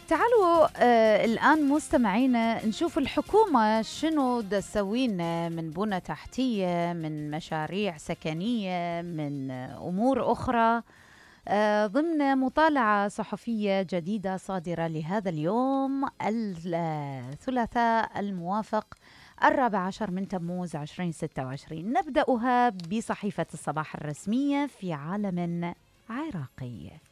تعالوا الآن مستمعينا نشوف الحكومة شنو دا تسوينا من بنى تحتية، من مشاريع سكنية، من أمور أخرى ضمن مطالعة صحفية جديدة صادرة لهذا اليوم الثلاثاء الموافق 14 من تموز 2026. نبدأها بصحيفة الصباح الرسمية في عالم عراقي.